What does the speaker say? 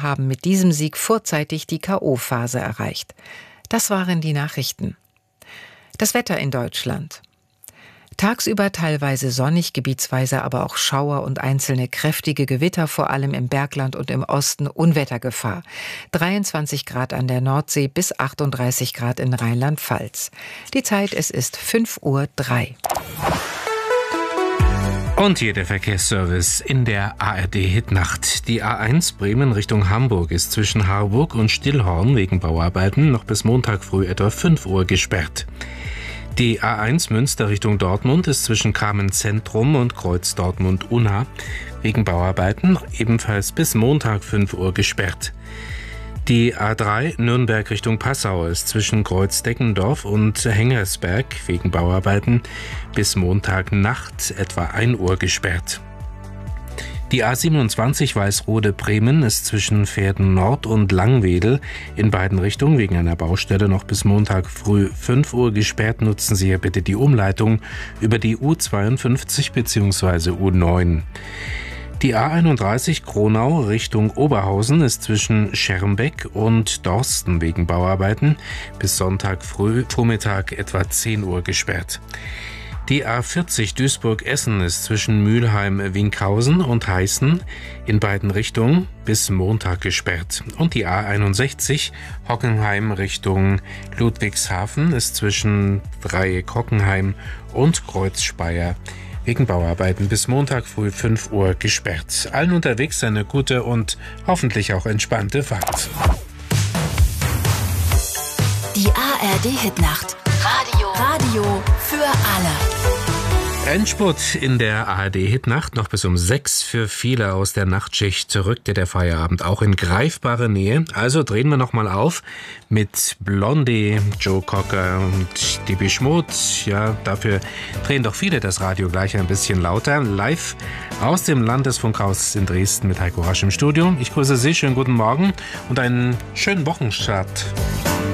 haben mit diesem Sieg vorzeitig die K.O.-Phase erreicht. Das waren die Nachrichten. Das Wetter in Deutschland. Tagsüber teilweise sonnig, gebietsweise aber auch Schauer und einzelne kräftige Gewitter, vor allem im Bergland und im Osten Unwettergefahr. 23 Grad an der Nordsee bis 38 Grad in Rheinland-Pfalz. Die Zeit, es ist 5:03 Uhr. Und hier der Verkehrsservice in der ARD-Hitnacht. Die A1 Bremen Richtung Hamburg ist zwischen Harburg und Stillhorn wegen Bauarbeiten noch bis Montag früh etwa 5 Uhr gesperrt. Die A1 Münster Richtung Dortmund ist zwischen Kamenz-Zentrum und Kreuz Dortmund-Unna wegen Bauarbeiten ebenfalls bis Montag 5 Uhr gesperrt. Die A3 Nürnberg Richtung Passau ist zwischen Kreuz Deckendorf und Hengersberg wegen Bauarbeiten bis Montagnacht etwa 1 Uhr gesperrt. Die A27 Weißrode-Bremen ist zwischen Verden Nord und Langwedel in beiden Richtungen wegen einer Baustelle noch bis Montag früh 5 Uhr gesperrt. Nutzen Sie ja bitte die Umleitung über die U52 bzw. U9. Die A31 Kronau Richtung Oberhausen ist zwischen Schermbeck und Dorsten wegen Bauarbeiten bis Sonntag früh Vormittag etwa 10 Uhr gesperrt. Die A40 Duisburg-Essen ist zwischen Mülheim-Winkhausen und Heißen in beiden Richtungen bis Montag gesperrt. Und die A61 Hockenheim Richtung Ludwigshafen ist zwischen Dreieck Hockenheim und Kreuz Speyer wegen Bauarbeiten bis Montag früh 5 Uhr gesperrt. Allen unterwegs eine gute und hoffentlich auch entspannte Fahrt. Die ARD-Hitnacht. Radio für alle. Endspurt in der ARD-Hitnacht. Noch bis um 6 für viele aus der Nachtschicht rückte der Feierabend auch in greifbare Nähe. Also drehen wir nochmal auf mit Blondie, Joe Cocker und Depeche Mode. Ja, dafür drehen doch viele das Radio gleich ein bisschen lauter. Live aus dem Landesfunkhaus in Dresden mit Heiko Rasch im Studio. Ich grüße Sie, schönen guten Morgen und einen schönen Wochenstart.